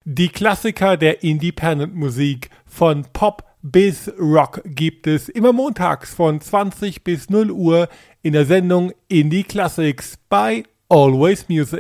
Die Klassiker der Independent-Musik von Pop bis Rock gibt es immer montags von 20 bis 0 Uhr in der Sendung Indie Classics bei Always Music.